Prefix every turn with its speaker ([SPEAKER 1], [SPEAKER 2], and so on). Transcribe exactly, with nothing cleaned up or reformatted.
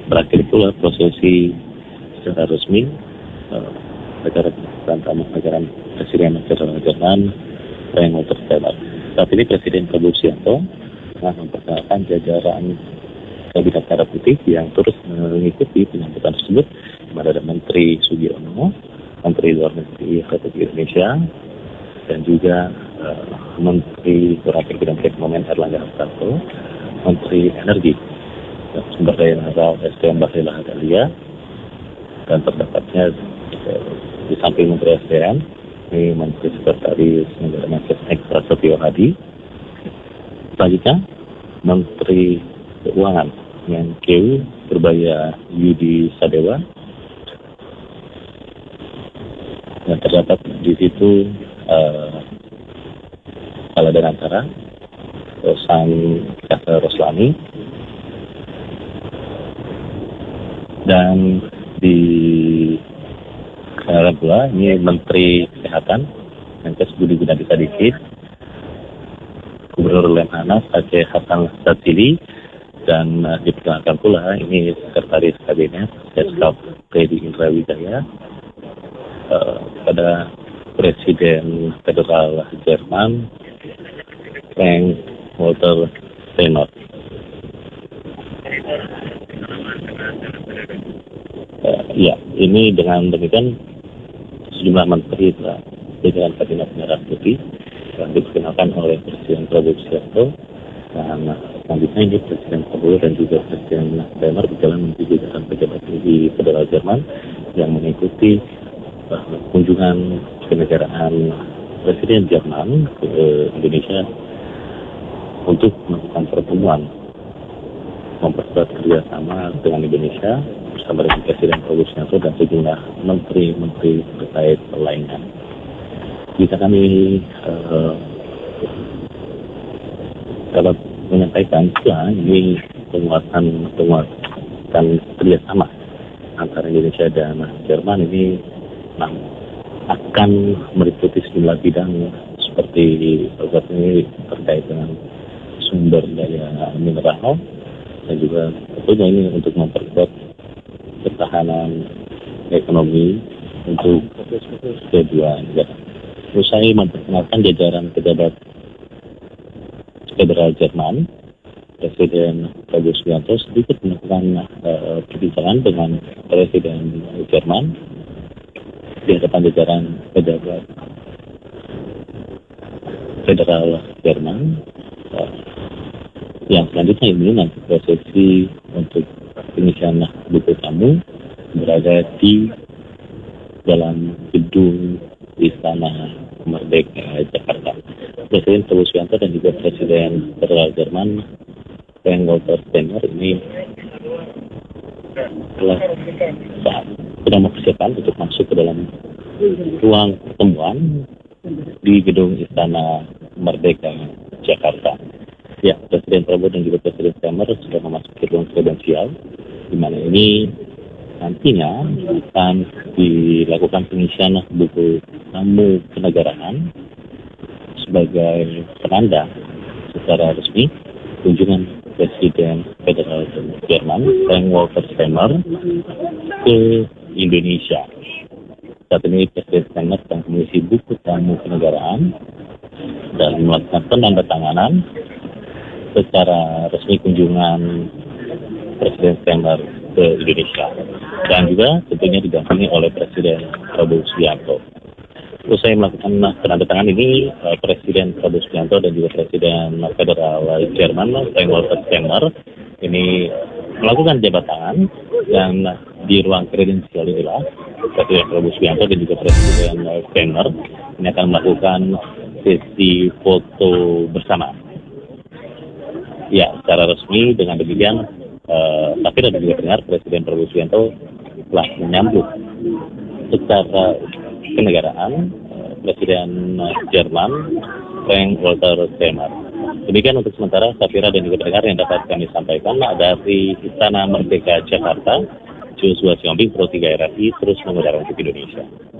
[SPEAKER 1] berakhir pula prosesi secara resmi uh, negara pertama negara Presiden Federal Jerman Frank-Walter Steinmeier. Saat ini Presiden Prabowo Subianto telah memperkenalkan jajaran Kabinet Merah Putih yang terus mengikuti penyambutan tersebut. Ada Menteri Sugiono, Menteri Luar Negeri Republik Indonesia, dan juga uh, Menteri Koordinator Bidang Perekonomian Erlangga Hartarto, Menteri Energi dan Sumber Daya Mineral S D M Bahlil Lahadalia, dan terdapatnya uh, di samping Menteri S D M ini Menteri Sekretaris Negara Mensesnek Prasetyo Hadi. Selanjutnya Menteri Keuangan Menkeu Purbaya Yudi Sadewa, dan terdapat di situ uh, Kepala Danantara Rosan Kasa Roslani, dan di Kanada pula ini Menteri Kesehatan Menkes Budi Gunadi Sadikin, Gubernur Lemhanas Aceh Hasan Sadzili, dan uh, diperkenalkan pula ini Sekretaris Kabinet Seskap Teddy Indra Wijaya uh, pada Presiden Federal Jerman Frank-Walter Steinmeier. Uh, ya, ini dengan demikian sejumlah menteri telah dengan Kabinet Merah Putih yang diperkenalkan oleh Presiden Prabowo Subianto, dan selanjutnya ini Presiden Prabowo dan juga Presiden Steinmeier berjalan menuju jajaran pejabat tinggi Federal Jerman yang mengikuti uh, kunjungan kenegaraan Presiden Jerman ke Indonesia untuk melakukan pertemuan memperkuat kerjasama dengan Indonesia bersama dengan Presiden Prabowo Subianto dan sejumlah menteri-menteri terkait lainnya. Jika kami uh, dapat menyampaikan pula ini penguatan penguatan kerjasama antara Indonesia dan Jerman ini nah, akan meliputi sejumlah bidang seperti salah ini terkait dengan sumber daya mineral, dan juga tentunya ini untuk memperkuat ketahanan ekonomi untuk kedua negara. Usai memperkenalkan jajaran pejabat Federal Jerman, Presiden Prabowo Subianto sedikit melakukan uh, perbincangan dengan Presiden Jerman di hadapan jajaran pejabat Federal Jerman. Uh, yang selanjutnya ini nanti prosesi untuk pengisian buku tamu berada di dalam gedung Istana Merdeka Jakarta. Presiden Prabowo Subianto dan juga Presiden Federal Jerman Frank-Walter Steinmeier ini telah saat sedang mempersiapkan untuk masuk ke dalam ruang pertemuan di gedung Istana Merdeka Jakarta. Ya, Presiden Prabowo dan juga Presiden Steinmeier sudah memasuki ruang kredensial, di mana ini nantinya akan dilakukan pengisian buku tamu kenegaraan sebagai penanda secara resmi kunjungan Presiden Federal Jerman Frank-Walter Steinmeier ke Indonesia. Saat ini Presiden Steinmeier sedang mengisi buku tamu kenegaraan dan melakukan penandatanganan secara resmi kunjungan Presiden Steinmeier ke Indonesia, dan juga tentunya didampingi oleh Presiden Prabowo Subianto. Usai melakukan penandatangan ini, Presiden Prabowo Subianto dan juga Presiden Federal Jerman Frank-Walter Steinmeier ini melakukan jabat tangan, dan di ruang kredensial inilah Presiden Prabowo Subianto dan juga Presiden Steinmeier ini akan melakukan sesi foto bersama. Ya, secara resmi dengan demikian Uh, tapi ada juga dengar Presiden Prabowo Subianto telah menyambut secara kenegaraan uh, Presiden Jerman Frank-Walter Steinmeier. Demikian untuk sementara, Safira dan juga pendengar yang dapat kami sampaikan dari Istana Merdeka Jakarta. Joshua Siombing, Pro tiga R R I, terus mengudara untuk Indonesia.